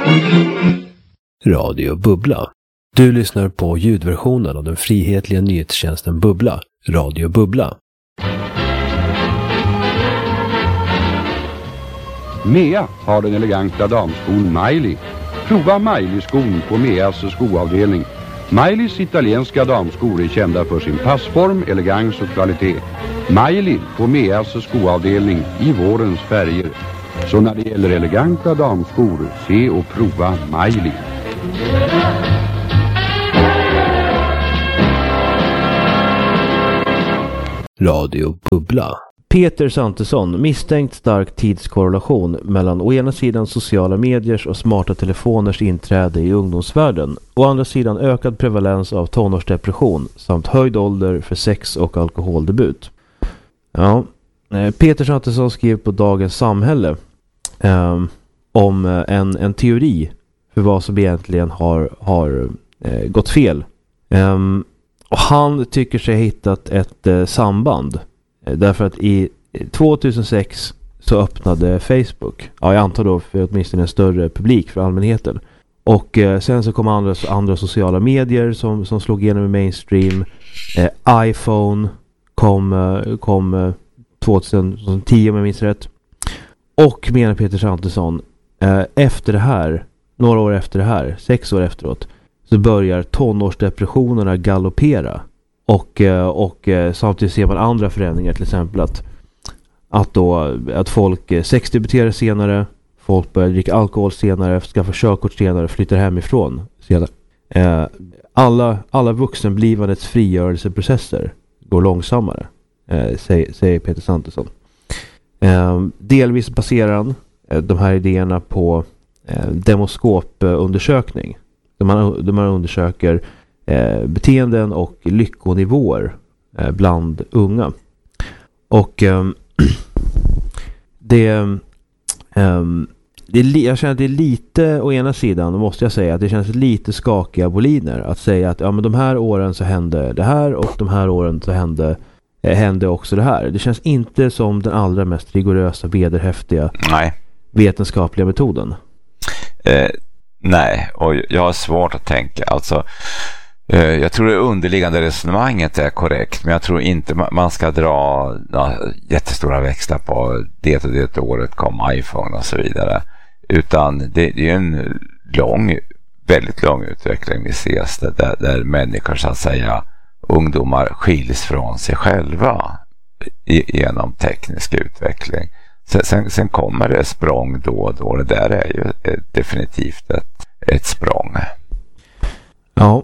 Radio Bubbla. Du lyssnar på ljudversionen av den frihetliga nyhetstjänsten Bubbla. Radio Bubbla. Mea har den eleganta damskon Miley. Prova Miley-skon på Meas skoavdelning. Mileys italienska damskor är kända för sin passform, elegans och kvalitet. Miley på Meas skoavdelning i vårens färger. Så när det gäller eleganta damskor, se och prova Miley. Radio Bubbla. Peter Santesson, misstänkt stark tidskorrelation mellan å ena sidan sociala mediers och smarta telefoners inträde i ungdomsvärlden, å andra sidan ökad prevalens av tonårsdepression samt höjd ålder för sex- och alkoholdebut. Ja, Peter Santesson skrev på Dagens Samhälle om en teori för vad som egentligen har gått fel. Och han tycker sig ha hittat ett samband. Därför att i 2006 så öppnade Facebook. Ja, jag antar då för åtminstone en större publik för allmänheten. Och sen så kom andra sociala medier som slog igenom i mainstream. iPhone kom 2010 om jag minns rätt. Och menar Peter Santesson, efter det här, några år efter det här, 6 år efteråt, så börjar tonårsdepressionerna galoppera. Och samtidigt ser man andra förändringar, till exempel att folk sexdebuterar senare, folk börjar dricka alkohol senare, skaffar körkort senare, flyttar hemifrån senare. Alla vuxenblivandets frigörelseprocesser går långsammare, säger Peter Santesson. Delvis baserar han de här idéerna på demoskopundersökning. Där man undersöker beteenden och lyckonivåer bland unga. Och jag känner att det är lite, å ena sidan måste jag säga att det känns lite skakiga boliner att säga att ja, men de här åren så hände det här och de här åren så hände också det här. Det känns inte som den allra mest rigorösa, vederhäftiga vetenskapliga metoden. Nej, och jag har svårt att tänka. Alltså, jag tror det underliggande resonemanget är korrekt, men jag tror inte man ska dra jättestora växlar på det året kom iPhone och så vidare. Utan det är en väldigt lång utveckling vi ses där människor, så att säga, ungdomar skiljs från sig själva genom teknisk utveckling. Sen kommer det språng då och då. Det där är ju definitivt ett språng. Ja,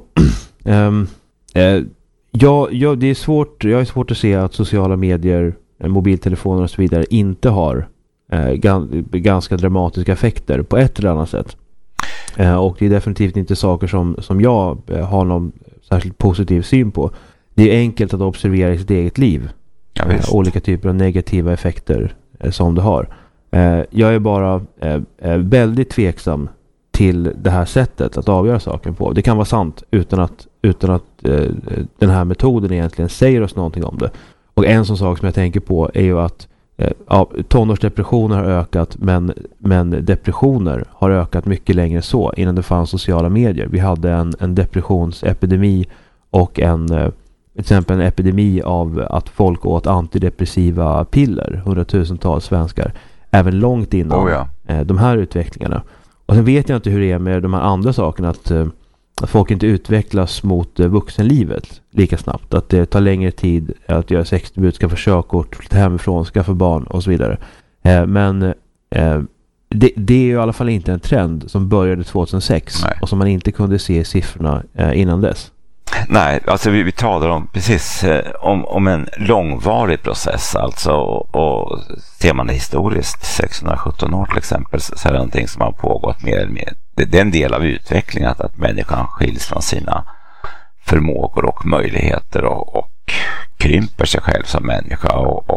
det är svårt. Jag är svårt att se att sociala medier, mobiltelefoner och så vidare inte har ganska dramatiska effekter på ett eller annat sätt. Och det är definitivt inte saker som jag har någon särskilt positiv syn på. Det är enkelt att observera i sitt eget liv. Ja, olika typer av negativa effekter som det har. Jag är bara väldigt tveksam till det här sättet att avgöra saken på. Det kan vara sant utan att den här metoden egentligen säger oss någonting om det. Och en sån sak som jag tänker på är ju att tonårsdepressioner har ökat, men depressioner har ökat mycket längre så innan det fanns sociala medier. Vi hade en depressionsepidemi och till exempel en epidemi av att folk åt antidepressiva piller, 100,000-tals svenskar, även långt innan de här utvecklingarna. Och sen vet jag inte hur det är med de här andra sakerna, att folk inte utvecklas mot vuxenlivet lika snabbt, att det tar längre tid att göra sexdebut, skaffa körkort, flytta hemifrån, skaffa barn och så vidare. Men det är ju i alla fall inte en trend som började 2006 och som man inte kunde se i siffrorna innan dess. Nej, alltså vi talar om precis om en långvarig process, alltså, och ser man det historiskt 617 år till exempel, så är det någonting som har pågått mer eller mer. Det är en del av utvecklingen att människan skiljs från sina förmågor och möjligheter och krymper sig själv som människa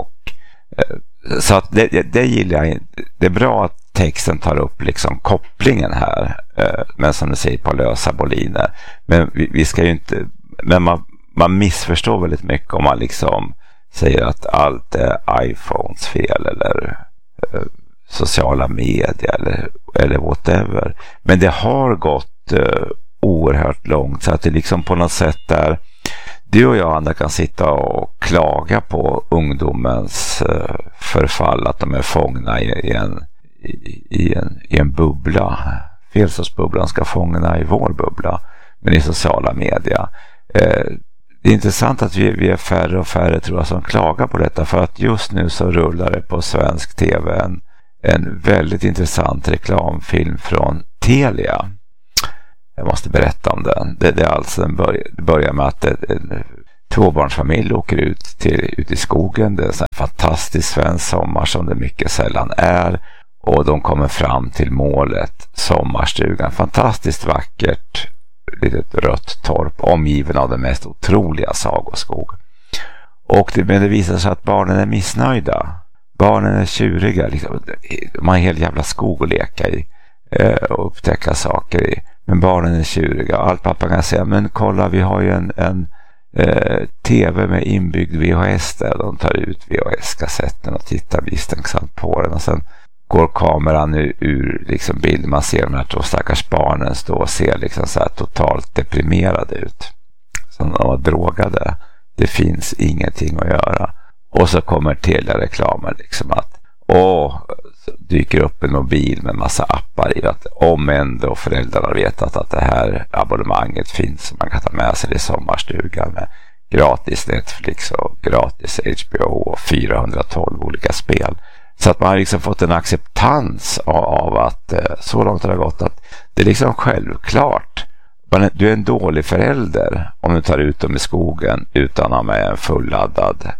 så att det gillar jag. Det är bra att texten tar upp liksom kopplingen här, men som du säger, på lösa boliner. Men vi ska ju inte, men man missförstår väldigt mycket om man liksom säger att allt är iPhones fel eller sociala medier eller whatever. Men det har gått oerhört långt, så att det liksom på något sätt där du och jag, Anna, kan sitta och klaga på ungdomens förfall, att de är fångna i en bubbla. Felsortsbubblan ska fångna i vår bubbla, men i sociala medier. Det är intressant att vi är färre och färre, tror jag, som klagar på detta, för att just nu så rullar det på svensk tv en väldigt intressant reklamfilm från Telia. Jag måste berätta om den. Det är alltså det börjar med att en tvåbarnsfamilj åker ut i skogen. Det är en sån här fantastisk svensk sommar som det mycket sällan är. Och de kommer fram till målet, sommarstugan. Fantastiskt vackert, litet rött torp, omgiven av den mest otroliga sagoskog. Men det visar sig att barnen är missnöjda. Barnen är tjuriga. Liksom. De har en hel jävla skog att leka i och upptäcka saker i. Men barnen är tjuriga. Allt pappa kan säga, men kolla, vi har ju en tv med inbyggd VHS där. De tar ut VHS-kassetten och tittar misstänksamt på den. Och sen går kameran ur liksom bild. Man ser de här två stackars barnen stå och ser liksom så här totalt deprimerade ut. Som de var drogade. Det finns ingenting att göra. Och så kommer Telia-reklamen liksom att dyker upp en mobil med massa appar i, att om ändå föräldrarna har vetat att det här abonnemanget finns, man kan ta med sig i sommarstugan med gratis Netflix och gratis HBO och 412 olika spel. Så att man har liksom fått en acceptans av att så långt har det gått att det är liksom självklart. Du är en dålig förälder om du tar ut dem i skogen utan att ha med en fulladdad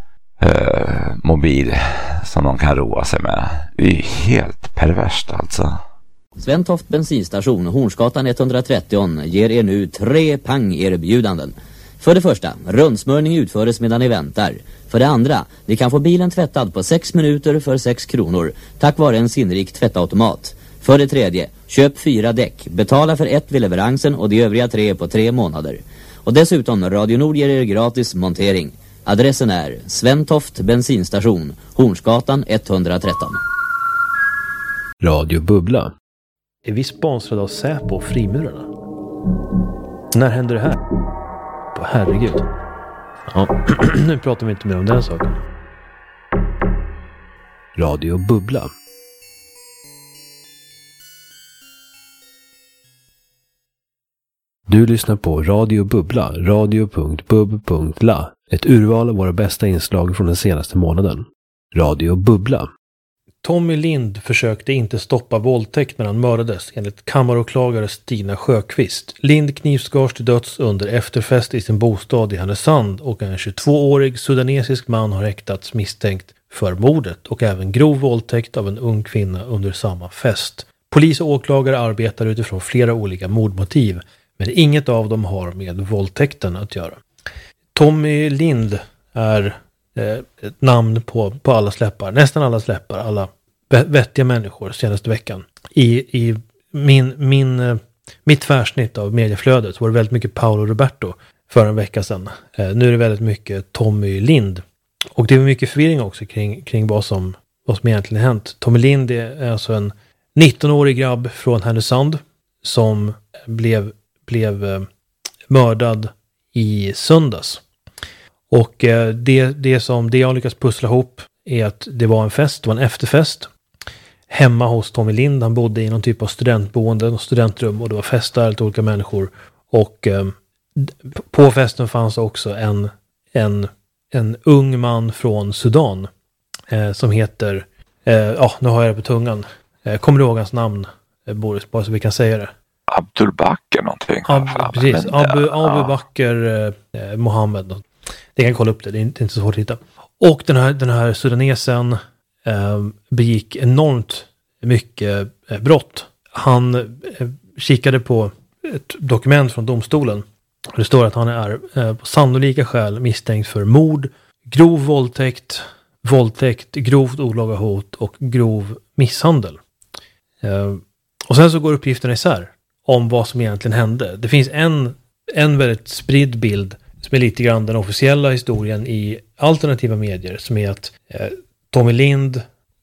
mobil som de kan roa sig med. Det är helt perverst alltså. Sventoft bensinstation, Hornsgatan 130 ger er nu 3 pang-erbjudanden. För det första, rundsmörning utföres medan ni väntar. För det andra, ni kan få bilen tvättad på 6 minuter för 6 kronor tack vare en sinnrik tvättautomat. För det tredje, köp 4 däck, betala för 1 vid leveransen och de övriga 3 på 3 månader. Och dessutom, Radio Nord ger er gratis montering. Adressen är Sventoft bensinstation, Hornsgatan 113. Radio Bubbla. Är vi sponsrade av Säpo och Frimurarna? När händer det här? Herregud. Ja, nu pratar vi inte mer om den saken. Radio Bubbla. Du lyssnar på Radio Bubbla, radio.bub.la. Ett urval av våra bästa inslag från den senaste månaden. Radio Bubbla. Tommy Lind försökte inte stoppa våldtäkt när han mördades, enligt kammaråklagare Stina Sjöqvist. Lind knivskars till döds under efterfest i sin bostad i Härnösand och en 22-årig sudanesisk man har häktats misstänkt för mordet och även grov våldtäkt av en ung kvinna under samma fest. Polis och åklagare arbetar utifrån flera olika mordmotiv, men inget av dem har med våldtäkten att göra. Tommy Lind är ett namn på alla släppar, nästan alla släppar, alla vettiga människor senaste veckan. I mitt tvärsnitt av medieflödet så var det väldigt mycket Paolo Roberto för en vecka sedan. Nu är det väldigt mycket Tommy Lind. Och det är mycket förvirring också kring vad som egentligen hänt. Tommy Lind är alltså en 19-årig grabb från Härnösand som blev mördad i söndags. Och det som jag lyckas pussla ihop är att det var en fest, det var en efterfest hemma hos Tommy Lind. Han bodde i någon typ av studentboende och studentrum och det var fester till olika människor. Och på festen fanns också en ung man från Sudan som heter, nu har jag det på tungan. Kommer du ihåg hans namn, Boris, bara så vi kan säga det? Abdul Bakr någonting. Precis, Abu Bakr Mohammed. Det kan kolla upp det är inte så svårt att hitta. Och den här sudanesen begick enormt mycket brott. Han kikade på ett dokument från domstolen. Det står att han är på sannolika skäl misstänkt för mord, grov våldtäkt, grovt olaga hot och grov misshandel. Och sen så går uppgifterna isär om vad som egentligen hände. Det finns en väldigt spridd bild som är lite grann den officiella historien i alternativa medier, som är att Tommy Lind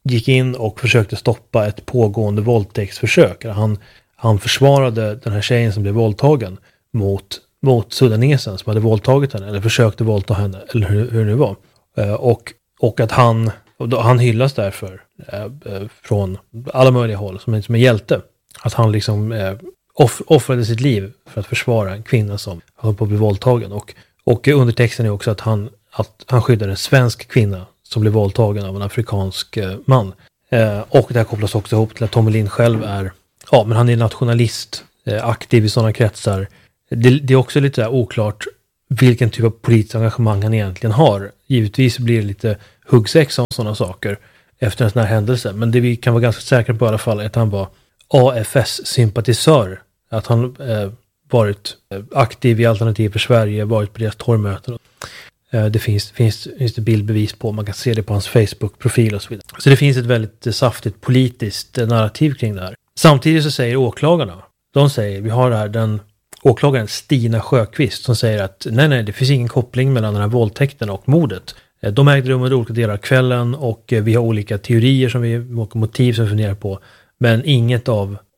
gick in och försökte stoppa ett pågående våldtäktsförsök. Han försvarade den här tjejen som blev våldtagen mot sudanesen som hade våldtagit henne eller försökte våldta henne eller hur det nu var. Och att han hyllas därför från alla möjliga håll som en hjälte. Att han liksom offrade sitt liv för att försvara en kvinna som höll på att bli våldtagen. Och undertexten är också att han skyddar en svensk kvinna som blev våldtagen av en afrikansk man. Och det här kopplas också ihop till att Tommy Lind själv men han är nationalist, aktiv i sådana kretsar. Det är också lite oklart vilken typ av politiskt engagemang han egentligen har. Givetvis blir det lite huggsex om sådana saker efter en sån här händelse. Men det vi kan vara ganska säkra på i alla fall är att han var AFS-sympatisör. Att han varit aktiv i Alternativ för Sverige, varit på deras torgmöten. Det finns det bildbevis på, man kan se det på hans Facebook-profil och så vidare. Så det finns ett väldigt saftigt politiskt narrativ kring det här. Samtidigt så säger åklagarna, vi har här åklagaren Stina Sjöqvist som säger att nej, det finns ingen koppling mellan den här våldtäkten och mordet. De ägde rum under olika delar av kvällen och vi har olika teorier och motiv som vi funderar på. Men inget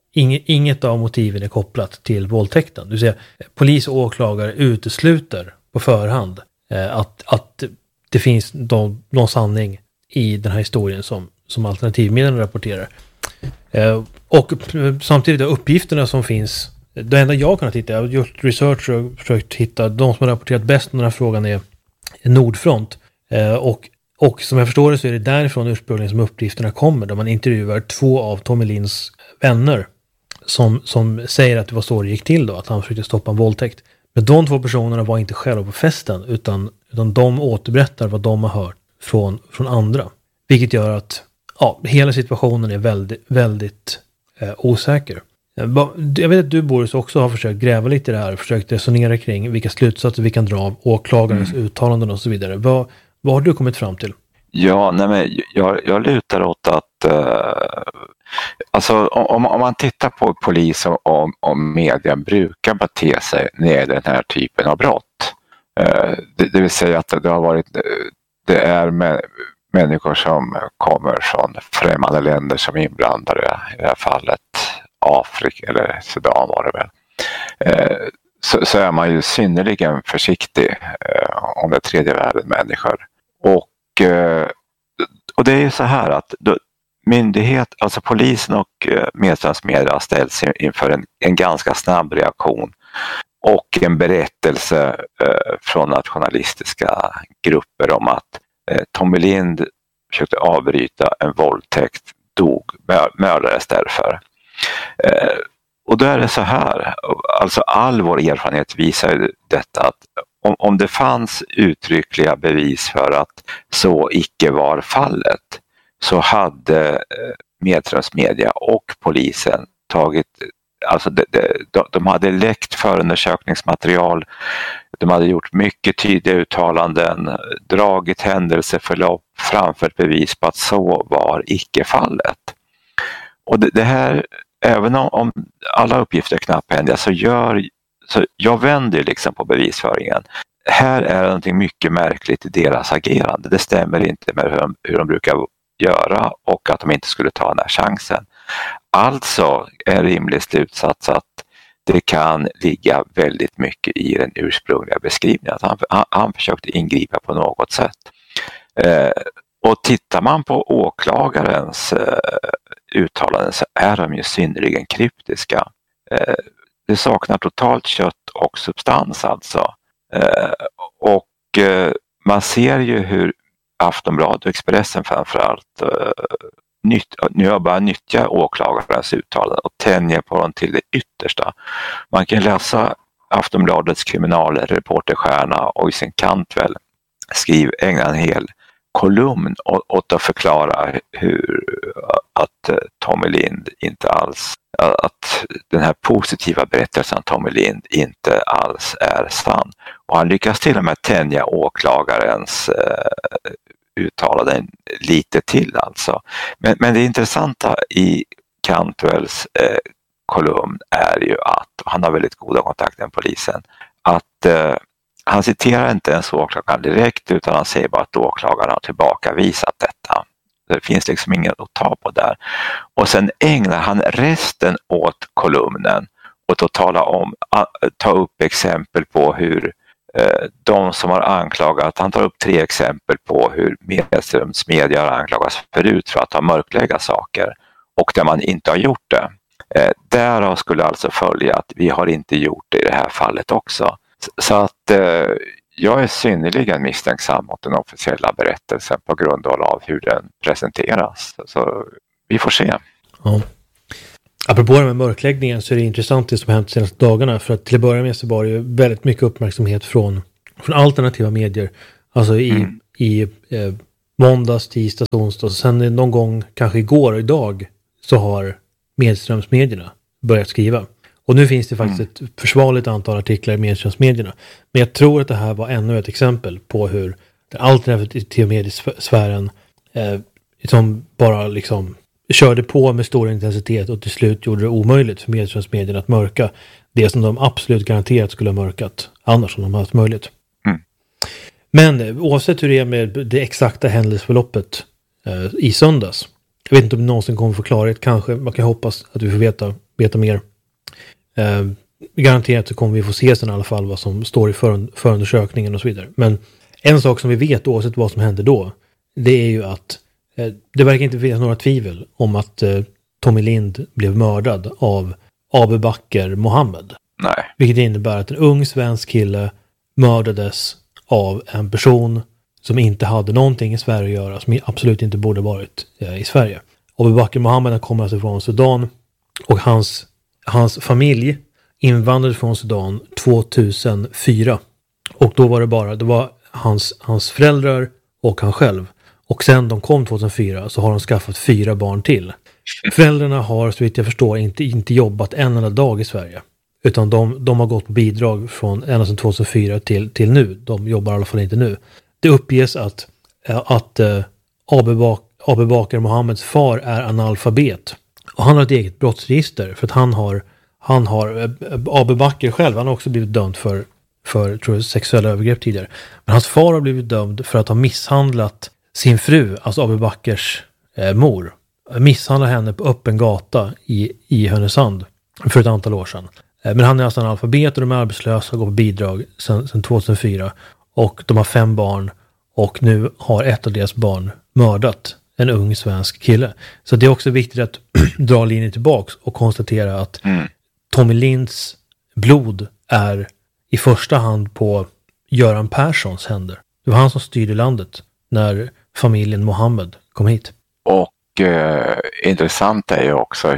av motiven är kopplat till våldtäkten. Det vill säga, polis och åklagare utesluter på förhand att det finns någon sanning i den här historien som alternativmedierna rapporterar. Och samtidigt uppgifterna som finns, det enda jag kan hitta, jag har gjort research och försökt hitta, de som har rapporterat bäst om den här frågan är Nordfront. Och som jag förstår det så är det därifrån ursprungligen som uppgifterna kommer, där man intervjuar 2 av Tommy Linds vänner som säger att det var så det gick till då, att han försökte stoppa en våldtäkt. Men de 2 personerna var inte själva på festen, utan de återberättar vad de har hört från andra. Vilket gör att hela situationen är väldigt, väldigt osäker. Jag vet att du, Boris, också har försökt gräva lite i det här och försökt resonera kring vilka slutsatser vi kan dra av åklagarens uttalanden och så vidare. Vad har du kommit fram till? Ja, men jag lutar åt att alltså om man tittar på polis och media brukar bete sig när det är den här typen av brott. Det vill säga att det är människor som kommer från främmande länder som är inblandade, i det här fallet Afrika eller Sudan var det väl. Så är man ju synnerligen försiktig om det är tredje världen människor. Och det är ju så här att alltså polisen och medlemsmedia ställs inför en ganska snabb reaktion och en berättelse från nationalistiska grupper om att Tommy Lind försökte avbryta en våldtäkt, mördades därför. Och då är det så här, alltså all vår erfarenhet visar ju detta, att om det fanns uttryckliga bevis för att så icke var fallet, så hade medlemsmedia och polisen de hade läckt förundersökningsmaterial, de hade gjort mycket tydliga uttalanden, dragit händelseförlopp, framfört bevis på att så var icke fallet. Och det här, även om alla uppgifter är knapphändiga, så jag vänder liksom på bevisföringen. Här är någonting mycket märkligt i deras agerande. Det stämmer inte med hur de brukar göra och att de inte skulle ta den här chansen. Alltså är rimlig slutsats att det kan ligga väldigt mycket i den ursprungliga beskrivningen. Att han försökte ingripa på något sätt. Och tittar man på åklagarens uttalanden så är de ju synnerligen kryptiska. Det saknar totalt kött och substans alltså. Och man ser ju hur Aftonbladet och Expressen framförallt nu har bara nyttja åklagarens uttalanden och tänja på dem till det yttersta. Man kan läsa Aftonbladets kriminalreporterstjärna och i sin Cantwell ägna en hel kolumn åt att förklara att Tommy Lind inte alls, att den här positiva berättelsen om Tommy Lind inte alls är sann. Och han lyckas till och med tänja åklagarens uttalanden lite till alltså. Men det intressanta i Cantwells kolumn är ju att han har väldigt goda kontakter med polisen, att han citerar inte ens åklagaren direkt, utan han säger bara att åklagaren har tillbakavisat detta. Det finns liksom inget att ta på där. Och sen ägnar han resten åt kolumnen och att ta upp exempel på hur de som har anklagat, han tar upp 3 exempel på hur media har anklagats förut för att ha mörklägga saker och där man inte har gjort det. Därav skulle alltså följa att vi har inte gjort det i det här fallet också. Så att jag är synnerligen misstänksam mot den officiella berättelsen på grund av hur den presenteras. Så vi får se. Ja. Apropå det med mörkläggningen så är det intressant det som hänt de senaste dagarna. För att till att börja med så var det ju väldigt mycket uppmärksamhet från alternativa medier. Alltså i måndags, tisdags, onsdags. Sen någon gång, kanske igår och idag, så har medströmsmedierna börjat skriva. Och nu finns det faktiskt ett försvarligt antal artiklar i medströmsmedierna. Men jag tror att det här var ännu ett exempel på hur den alternativa mediesfären som bara liksom körde på med stor intensitet och till slut gjorde det omöjligt för medströmsmedierna att mörka det som de absolut garanterat skulle ha mörkat annars om de hade haft möjlighet. Men oavsett hur det är med det exakta händelseförloppet i söndags. Jag vet inte om det någonsin kommer få klarhet. Kanske, man kan hoppas att vi får veta mer. Garanterat så kommer vi få se sen i alla fall vad som står i förundersökningen och så vidare. Men en sak som vi vet oavsett vad som hände då, det är ju att det verkar inte finnas några tvivel om att Tommy Lind blev mördad av Abu Bakr Mohammed. Nej. Vilket innebär att en ung svensk kille mördades av en person som inte hade någonting i Sverige att göra, som absolut inte borde varit i Sverige. Abu Bakr Mohammed kommer alltså från Sudan och hans familj invandrade från Sudan 2004. Och då var det var hans föräldrar och han själv. Och sen de kom 2004 så har de skaffat 4 barn till. Föräldrarna har, så vitt jag förstår, inte jobbat en enda dag i Sverige. Utan de har gått på bidrag från ända sedan 2004 till nu. De jobbar i alla fall inte nu. Det uppges att Abu Bakr Mohammeds far är analfabet. Och han har ett eget brottsregister för att han har Abu Bakr själv, han har också blivit dömd för tror jag, sexuella övergrepp tidigare. Men hans far har blivit dömd för att ha misshandlat sin fru, alltså Abu Bakrs mor. Misshandlade henne på öppen gata i Härnösand för ett antal år sedan. Men han är alltså analfabet och de är arbetslösa och går på bidrag sedan 2004. Och de har 5 barn och nu har ett av deras barn mördat en ung svensk kille. Så det är också viktigt att dra linjen tillbaks och konstatera att Tommy Linds blod är i första hand på Göran Perssons händer. Det var han som styrde landet när familjen Mohammed kom hit. Och intressant är ju också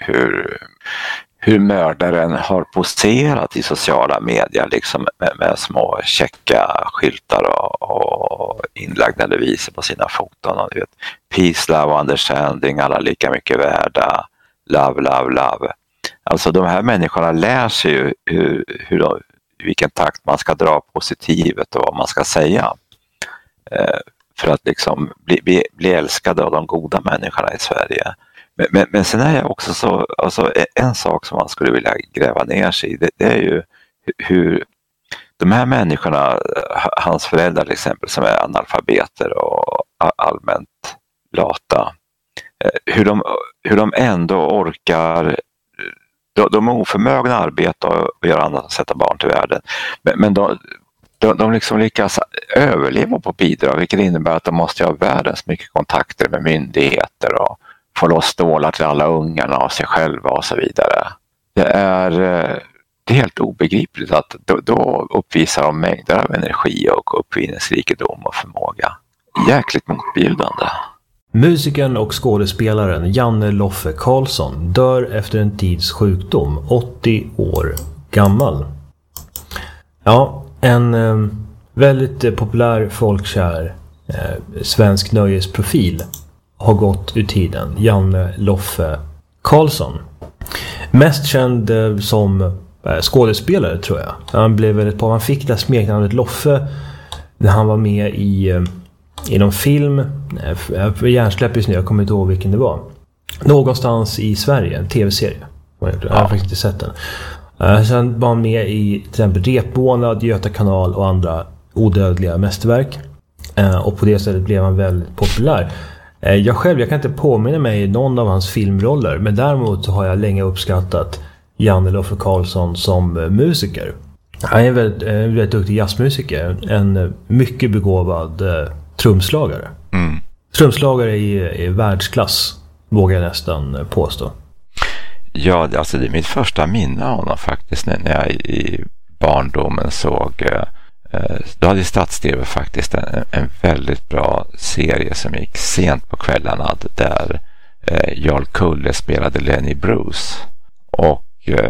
hur mördaren har posterat i sociala medier liksom med små checka skyltar och inlagda deviser på sina foton. Och, peace, love, understanding, alla lika mycket värda, love, love, love. Alltså de här människorna lär sig ju i vilken takt man ska dra positivet och vad man ska säga. För att liksom bli älskade av de goda människorna i Sverige. Men sen är jag också så, alltså en sak som man skulle vilja gräva ner sig i, det är ju hur de här människorna, hans föräldrar till exempel, som är analfabeter och allmänt lata, hur de ändå orkar, de är oförmögna att arbeta och göra annat än sätta barn till världen, men de liksom lyckas överleva på bidrag, vilket innebär att de måste ha världens mycket kontakter med myndigheter och få loss stålar till alla ungarna och sig själva och så vidare. Det är helt obegripligt att då uppvisar de mängder av energi och uppfinningsrikedom och förmåga. Jäkligt motbjudande. Musikern och skådespelaren Janne Loffe Karlsson dör efter en tids sjukdom, 80 år gammal. Ja, en väldigt populär, folkkär svensk nöjesprofil har gått ur tiden. Janne Loffe Karlsson. Mest känd som skådespelare tror jag. Han fick det smeknamnet Loffe när han var med i någon film. Hjärnsläpp just nu, jag kommer inte ihåg vilken det var. Någonstans i Sverige, en tv-serie. Jag har faktiskt inte sett den. Sen var han med i till exempel Repmånad, Göta kanal och andra odödliga mästerverk. Och på det sättet blev han väldigt populär. Jag kan inte påminna mig någon av hans filmroller, men däremot har jag länge uppskattat Janne Loffe Karlsson som musiker. Han är en väldigt duktig jazzmusiker, en mycket begåvad trumslagare. Trumslagare i världsklass, vågar jag nästan påstå. Ja, alltså det är mitt första minne av honom faktiskt, när jag i barndomen såg, då hade Stats-TV faktiskt en väldigt bra serie som gick sent på kvällarna, där Jarl Kulle spelade Lenny Bruce och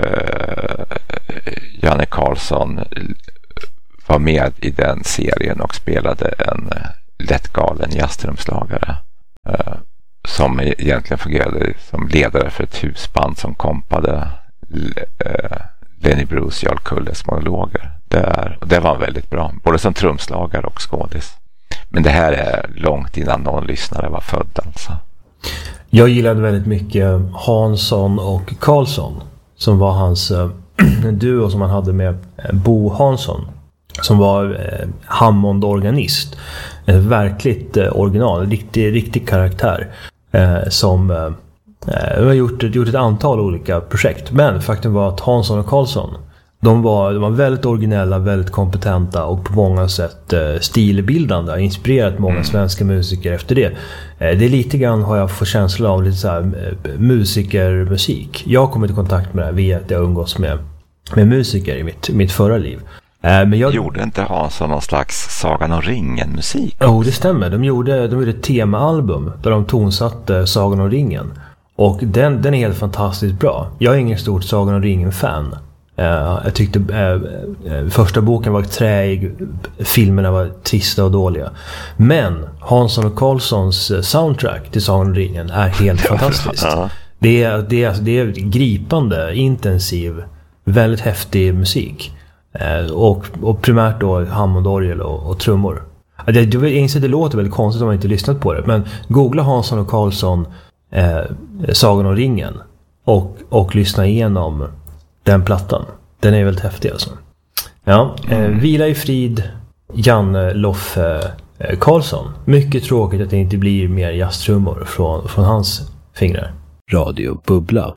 Janne Karlsson var med i den serien och spelade en lättgalen jazztrumslagare som egentligen fungerade som ledare för ett husband som kompade Lenny Bruce, Jarl Kulles monologer. Det var väldigt bra, både som trumslagare och skådis. Men det här är långt innan någon lyssnare var född alltså. Jag gillade väldigt mycket Hansson och Karlsson, som var hans duo som han hade med Bo Hansson, som var Hammond-organist. En verkligt original, riktig karaktär, som har gjort ett antal olika projekt. Men faktum var att Hansson och Karlsson, de var väldigt originella, väldigt kompetenta och på många sätt stilbildande. Har inspirerat många svenska musiker efter det. Det är lite grann, har jag fått känsla av, lite så här musikermusik. Jag har kommit i kontakt med det här via att jag umgås med musiker i mitt förra liv. Men gjorde inte Hansson någon slags Sagan om ringen-musik? Det stämmer. De gjorde ett temaalbum där de tonsatte Sagan om ringen. Och den är helt fantastiskt bra. Jag är ingen stort Sagan om ringen-fan. Jag tyckte första boken var träig, filmerna var trista och dåliga. Men Hansson och Karlssons soundtrack till Sagan om ringen är helt fantastiskt. Ja. Det är gripande, intensiv, väldigt häftig musik. Och primärt då Hammondorgel och trummor. Jag inser att det låter väldigt konstigt om man inte lyssnat på det, men googla Hansson och Karlsson Sagan om ringen och lyssna igenom den plattan. Den är väldigt häftig alltså. Ja, vila i frid, Janne Loffe Karlsson. Mycket tråkigt att det inte blir mer jazztrummor från hans fingrar. Radio Bubbla.